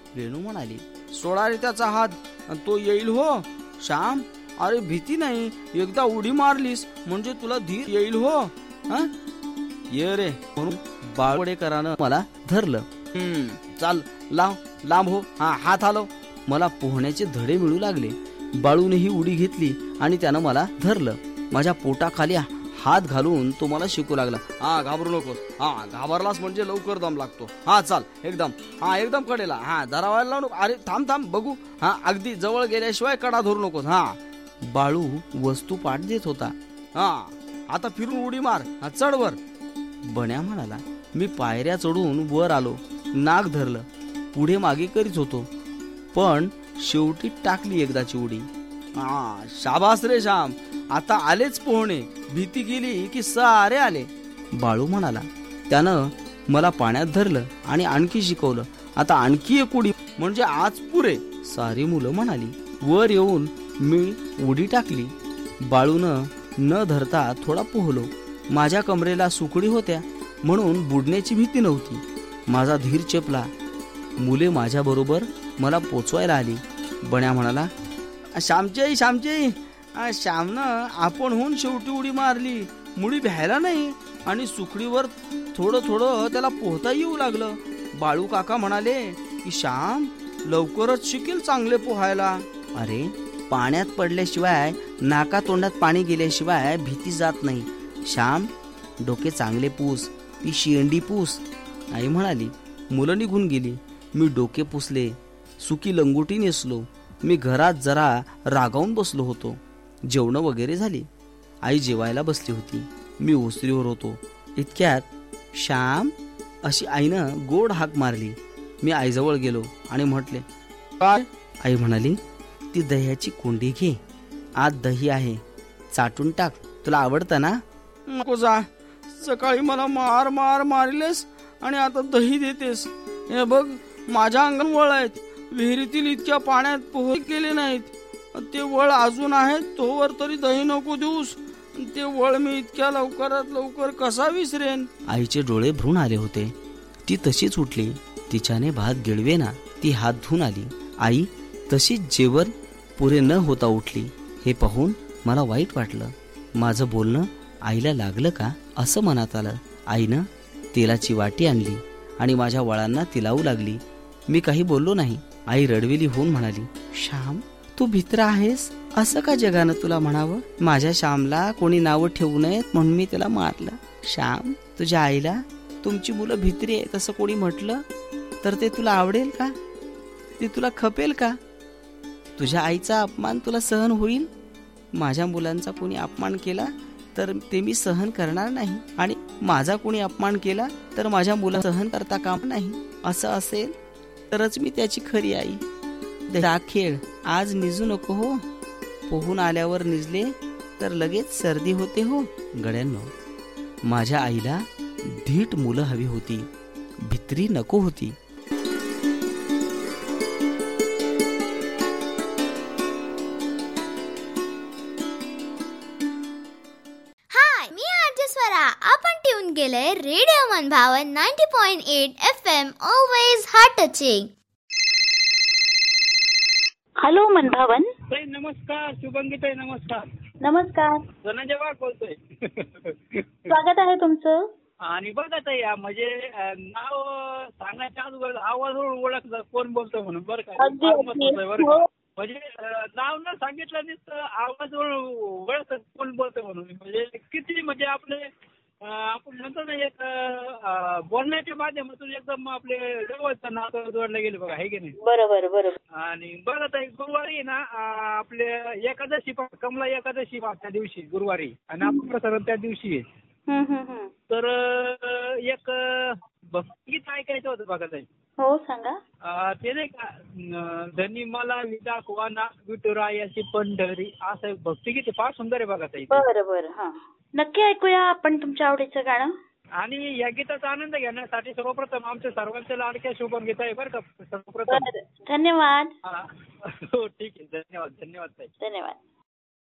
वेणू म्हणाली, सोडा रे त्याचा हात, तो येईल हो. श्याम, अरे भीती नाही, एकदा उडी मारलीस म्हणजे तुला धीर येईल हो. ये रे म्हणून बाळवडेकरानं मला धरलं. चाल लांब हो, हात हलव. मला पोहण्याचे धडे मिळू लागले. बाळूने ही उडी घेतली आणि त्यानं मला धरलं. माझ्या पोटाखाली हात घालून तो मला शिकू लागला. घाबरू नकोस, घाबरलास म्हणजे लवकर दम लागतो. चाल एकदम कडेला, धरावायला लावू नको. अरे थांब बघू, अगदी जवळ गेल्याशिवाय कडा धरू नकोस. बाळू वस्तू पाठ देत होता. आता फिरून उडी मार, चढ वर. बन्या म्हणाला. मी पायऱ्या चढून वर आलो, नाक धरलं, पुढे मागे करीत होतो, पण शेवटी टाकली एकदाची उडी. शाबास रे श्याम, आता आलेच पोहणे, भीती गेली की सारे आले. बाळू म्हणाला. त्यानं मला पाण्यात धरलं आणि आणखी शिकवलं. आता आणखी एक उडी म्हणजे आज पुरे. सारी मुलं म्हणाली. वर येऊन मी उडी टाकली. बाळूनं न धरता थोडा पोहलो. माझ्या कमरेला सुकडी होत्या म्हणून बुडण्याची भीती नव्हती. माझा धीर चेपला. मुले माझ्या बरोबर मला पोचवायला आली. बन्या म्हणाला, श्यामची श्यामनं आपणहून शेवटी उडी मारली, मुडी भ्यायला नाही आणि सुकडीवर थोडं त्याला पोहता येऊ लागलं. बाळू काका म्हणाले की श्याम लवकरच शिकेल चांगले पोहायला. अरे पाण्यात पडल्याशिवाय, नाका तोंडात पाणी गेल्याशिवाय भीती जात नाही. श्याम, डोके चांगले पुस, ती शेंडी पुस. आई म्हणाली. मुलं निघून गेली. मी डोके पुसले, सुकी लंगोटी नेसलो. मी घरात जरा रागावून बसलो होतो. जेवण वगैरे झाली. आई जेवायला बसली होती. मी ओसरीवर होतो. इतक्यात श्याम अशी आईनं गोड हाक मारली. मी आईजवळ गेलो आणि म्हटले, काय? आई म्हणाली, ती दह्याची कोंडी घे, आत दही आहे, चाटून टाक, तुला आवडतं ना? नको जा, सकाळी मला मारलेस आणि आता दही देतेस. हे बघ, माझ्या अंगण वळ आहेत. विहिरीतील इतक्या पाण्यात पोहे केले नाहीत. ते वळ अजून आहेत, तोवर तरी दही नको देऊस. ते वळ मी इतक्या लवकरात लवकर कसा विसरेन? आईचे डोळे भरून आले होते. ती तशीच उठली. तिच्याने भात गिळवेना. ती हात धुवून आली. आई तशीच जेवण पुरे न होता उठली. हे पाहून मला वाईट वाटलं. माझं बोलणं आईला लागलं का असं मनात आलं. आईनं तेलाची वाटी आणली आणि माझ्या वळांना ती लावू लागली. मी काही बोललो नाही. आई रडवेली होऊन म्हणाली, श्याम, तू भित्रा आहेस, असं का जगानं तुला म्हणावं? माझ्या श्यामला कोणी नावं ठेवू नयेत म्हणून मी त्याला मारलं. श्याम, तुझ्या आईला तुमची मुलं भित्री आहेत असं कोणी म्हटलं तर ते तुला आवडेल का? ते तुला खपेल का? तुझ्या आईचा अपमान तुला सहन होईल? माझ्या मुलांचा कोणी अपमान केला तर ते मी सहन करणार नाही, आणि माझा कोणी अपमान केला तर माझ्या मुला सहन करता काम नाही. असं असेल तरच मी त्याची खरी आई. खेळ आज निजू नको हो. पोहून आल्यावर निजले तर लगेच सर्दी होते हो. गड्यांनो, माझ्या आईला धीट मुलं हवी होती, भित्री नको होती. आपण ट्यून केलंय रेडिओ मनभावन 90.8 FM, always heart touching. Hello मनभावन. नमस्कार शुभंगीताई. नमस्कार. धनंजय वाघ बोलतोय. स्वागत आहे तुमचं. आणि बघा ताई, म्हणजे नाव सांगायच्या अगोदर आवाजावरून ओळखलं कोण बोलतोय म्हणून, बरं का? म्हणजे नाव न सांगितलं नुसतं आवाजावरून ओळखत कोण बोलतोय म्हणून. म्हणजे किती म्हणजे आपण म्हणतो ना, एक बोलण्याच्या माध्यमातून एकदम आपले जवळचं नातं जोडलं गेले बघा, आहे की नाही? बरोबर. आणि बघा ताई, गुरुवारी ना आपले एकादशी, कमला एकादशी त्या दिवशी गुरुवारी, आणि आपण प्रसारण त्या दिवशी आहे. तर एक भक्तिगीत ऐकायचं होतं बघा ताई. हो, सांगा. ते नाही का, धनी मला दाखवा ना विठुरायाची पंढरी, असं एक भक्तिगीत फार सुंदर आहे बघा ताई. बरं. हा, नक्की ऐकूया आपण तुमच्या आवडीचं गाणं. आणि या गीताचा आनंद घेण्यासाठी सर्वप्रथम आमच्या सर्वांच्या लाडक्या शुभंगीता आहे बरं का. सर्वप्रथम धन्यवाद. हो, ठीक आहे. धन्यवाद ताई. धन्यवाद.